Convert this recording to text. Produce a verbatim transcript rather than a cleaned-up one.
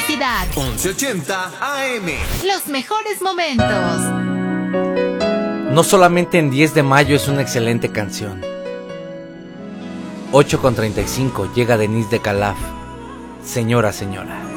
felicidad. once ochenta A M. Los mejores momentos. No solamente en diez de mayo es una excelente canción. ocho con treinta y cinco llega Denise de Calaf. Señora, señora.